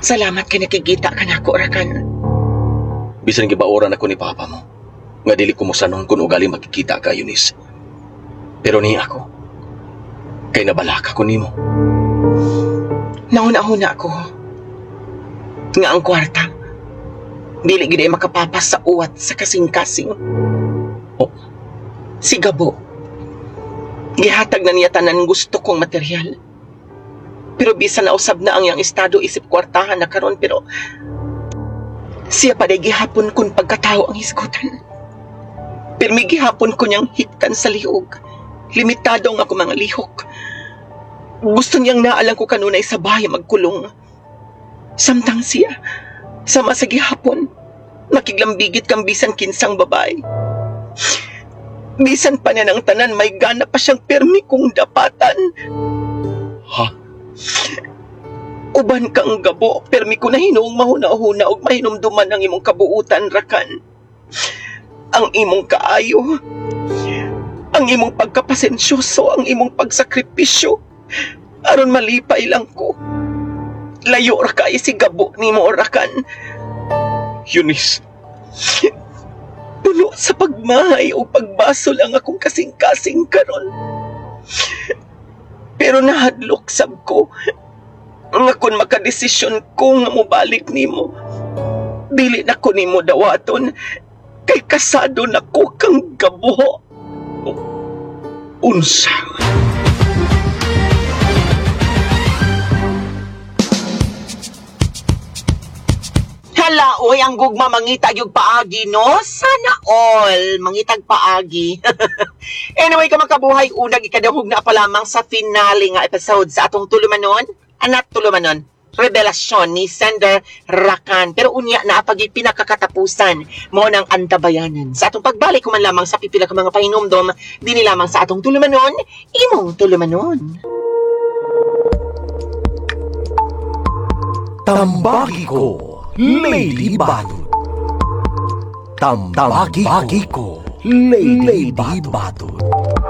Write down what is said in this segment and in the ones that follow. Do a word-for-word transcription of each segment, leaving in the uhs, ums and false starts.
Salamat kay nakikita ka na ako, Rakan. Bisan gibaoran ako ni Papa mo. Nga dili ko mo sanong kung ugali makikita ka, Eunice. Pero ni ako, kay nabalaka ko nimo. Nauna-una ako. Nga ang kwarta, dili gid ay makapapas sa uwat sa kasing-kasing. Oh, Si Gabo, gihatag na niya tanan gusto kong material. Pero bisan na usab na ang yang estado isip kwartahan na karon, pero siya pa day gihapon kung pagkatao ang hisgutan. Pero may gihapon ko niyang hiktan sa lihog. Limitado nga ako mga lihok. Gusto niyang naalang ko kanunay sa bahay magkulong. Samtang siya, sama sa gihapon, nakiglambigit kang bisan kinsang babae. Bisan pa niya ng tanan, may gana pa siyang permi kong dapatan. ha? Uban kang Gabo, permi ko na hinuong mahuna-huna og mahinumduman ang imong kabuutan, Rakan. Ang imong kaayo, ang imong pagkapasensyoso, ang imong pagsakripisyo, aron malipay lang ko. Layo ra kay si Gabo nimo, Rakan. Eunice, Puno sa pagmahay o pagbaso lang akong kasing-kasing karon. Pero nahadlok sab ko nga kung makadesisyon ko nga mobalik nimo, dili na ko nimo dawaton kay kasado na ko kang Gabo. unsa? Hala, oy, ang gugma mangitag yung paagi, no? Sana all mangitag paagi. Anyway, ka makabuhay, unag ikadahog na pa lamang sa finale nga episode sa atong tulumanon. Anak tulumanon, revelasyon ni Sender Rakan. Pero unya na pag pinakakatapusan mo ng antabayanan. Sa atong pagbalik ko man lamang sa pipila ka mga pahinumdom, dini lamang sa atong tulumanon, imong tulumanon. Tambagi ko, Lady Batot. Tambagi ko, Lady Batot.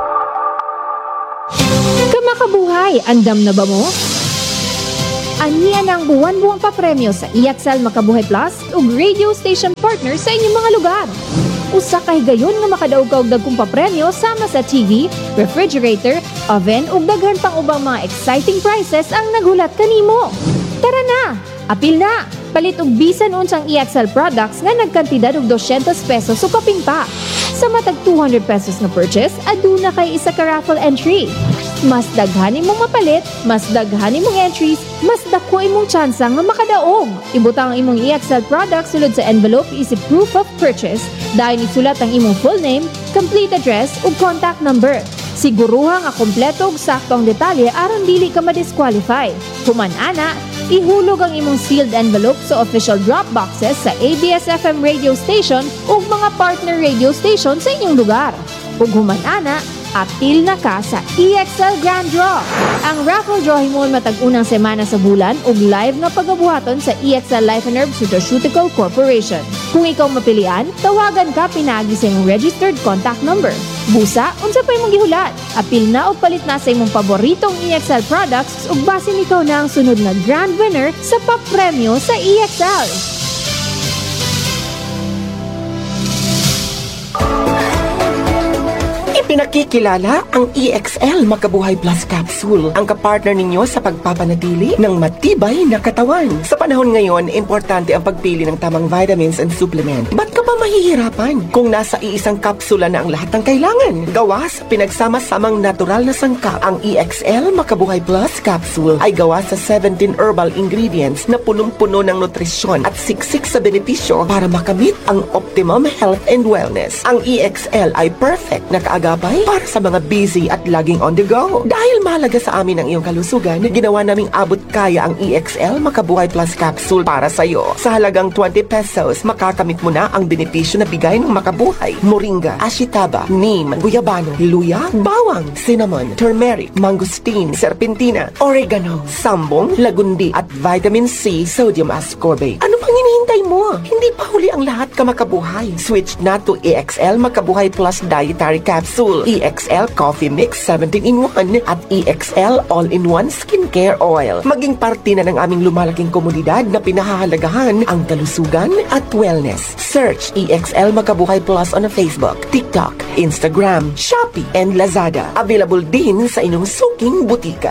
Kamakabuhay, andam na ba mo? Aniya na ang buwan-buwang papremyo sa E X L Makabuhay Plus ug radio station partner sa inyong mga lugar. Usa kay gayon nga makadaog ka og dagkong papremyo sama sa T V, refrigerator, oven ug daghan pang ubang mga exciting prizes ang naghulat kanimo. Tara na! Apil na! Palit og bisan unsang E X L products nga nagkantidad og two hundred pesos o kapin pa. Sa matag two hundred pesos na purchase, aduna kay isa ka raffle entry. Mas daghan imong mapalit, mas daghan imong entries, mas dako imong tsansa nga makadaog. Ibutang ang imong E X L product sulod sa envelope isip proof of purchase, dahil isulat ang imong full name, complete address ug contact number. Siguruha nga kompleto ug sakto ang detalye aron dili ka ma-disqualify. Human ana, ihulog ang imong sealed envelope sa official drop boxes sa A B S F M radio station ug mga partner radio station sa inyong lugar. Ug human ana, apil na ka sa E X L Grand Draw. Ang raffle draw himon matag unang semana sa bulan ug live na pagabuhaton sa E X L Life and Herb Nutraceutical Corporation. Kung ikaw mapilian, tawagan ka pinagi sa imong registered contact number. Busa, unsa pa imong gihulat? Apil na o palit na sa imong paboritong E X L products ug basin ikaw na ang sunod na grand winner sa papremyo sa E X L. Pinakikilala ang E X L Makabuhay Plus Capsule, ang kapartner ninyo sa pagpapanatili ng matibay na katawan. Sa panahon ngayon, importante ang pagpili ng tamang vitamins and supplement. Ba't ka ba mahihirapan kung nasa iisang kapsula na ang lahat ng kailangan? Gawa sa pinagsama-samang natural na sangkap, ang E X L Makabuhay Plus Capsule ay gawa sa seventeen herbal ingredients na punong-puno ng nutrisyon at siksik sa benepisyo para makamit ang optimum health and wellness. Ang E X L ay perfect na kaagapay para sa mga busy at laging on the go. Dahil mahalaga sa amin ang iyong kalusugan, ginawa naming abot kaya ang E X L Makabuhay Plus Capsule para sa iyo. Sa halagang twenty pesos, makakamit mo na ang benepisyo na bigay ng Makabuhay: moringa, ashitaba, neem, guyabano, luya, bawang, cinnamon, turmeric, mangosteen, serpentina, oregano, sambong, lagundi, at vitamin C, sodium ascorbate. Ano pang hinihintay Try mo. Hindi pa huli ang lahat ka makabuhay. Switch na to E X L Makabuhay Plus Dietary Capsule, E X L Coffee Mix seventeen in one at E X L All-in-One Skincare Oil. Maging parte na ng aming lumalaking komunidad na pinahahalagahan ang kalusugan at wellness. Search E X L Makabuhay Plus on Facebook, TikTok, Instagram, Shopee, and Lazada. Available din sa inyong suking butika.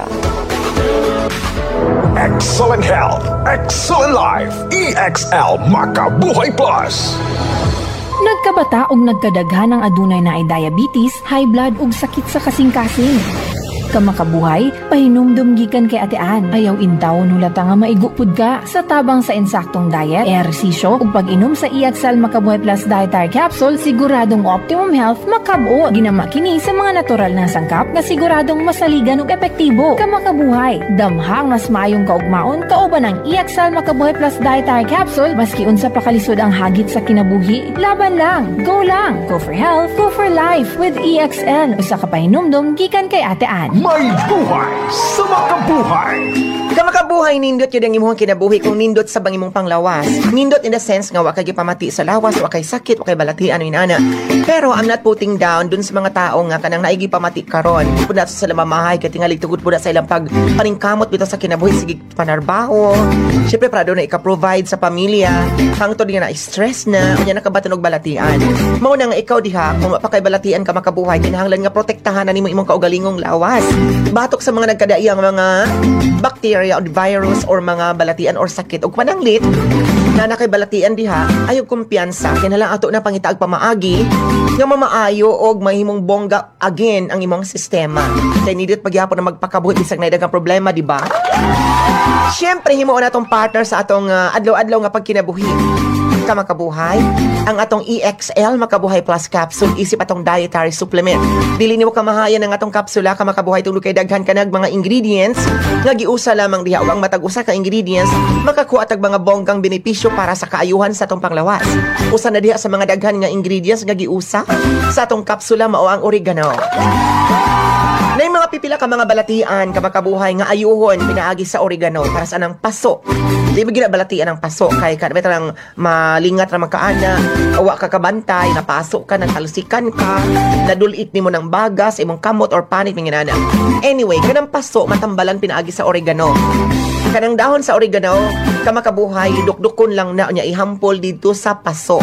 Excellent health, excellent life. E X L Makabuhay Plus. Nagkabata og nagkadaghan ang adunay na ay diabetes, high blood ug sakit sa kasing-kasing. Kamakabuhay, pahinumdum gikan kay Ate Ann. Ayaw intaw nulata nga maigupod ka sa tabang sa insaktong diet, ehersisyo ug pag-inom sa E X L Makabuhay Plus Dietary Capsule, siguradong optimum health makab-o. Ginama kini sa mga natural na sangkap nga siguradong masaligan ug epektibo. Kamakabuhay, damhang mas maayong kaugmaon kauban ang E X L Makabuhay Plus Dietary Capsule maski unsa pa kalisod ang hagit sa kinabuhi. Laban lang, go lang, go for health, go for life with E X L. Usa ka pahinumdum gikan kay Ate Ann. May buhay sa makabuhay. Kamakabuhay nindot yun ang imong kinabuhi kung nindot sa bangimong panglawas. Nindot in the sense nga wa kay pamati sa lawas, wa kay sakit, wa kay balatian o inana. Pero I'm not putting down dun sa mga tao nga kanang naigi pamati karon. Puna sa sila mamahay kay tingali tugod puna sa ilang pag paningkamot bitaw sa kinabuhi sige panarbaho. Syempre para doon na ika-provide sa pamilya. Hangtod nga na stress na unya nakabatan og balatian. Mao na nga ikaw diha kung wa pa kay balatian ka makabuhay kinahanglan nga protektahan na nimo imong kaugalingong lawas. Batok sa mga nagkadaiyang mga bacteria o virus or mga balatian or sakit o pananglit na nakay balatian diha ayaw kumpiyansa kinahanglan ato na pangitaag pamaagi nga mamaayo og mahimong bongga again ang imong sistema kay nidot pagyapon na magpakabuhi bisag na daghang problema di ba? Syempre himo na atong partner sa atong uh, adlaw-adlaw nga pagkinabuhi kamakabuhay ang atong E X L Makabuhay Plus Capsule isip atong dietary supplement. Dili nimo kamahayan ang atong kapsula kamakabuhay tungod kay daghan kanag mga ingredients nga giusa lamang diha ang matag usa ka ingredients makakuha tag mga bonggang benepisyo para sa kaayuhan sa atong panglawas. Usa na diha sa mga daghan nga ingredients nga giusa sa atong kapsula mao ang oregano. Na yung mga pipila ka mga balatian kamakabuhay nga ayuhon pinaagi sa oregano para sa anang paso. Di ba ginabalatian ang paso kay kadto lang malingat ra magkaana, awa ka kabantay, napasok ka, naghalusikan ka, nadulit nimo ng bagas, imong kamot or panit minginana. Anyway, kanang paso matambalan pinaagi sa oregano. Kanang dahon sa oregano kamakabuhay dukdukon lang na nya ihampol dito sa paso.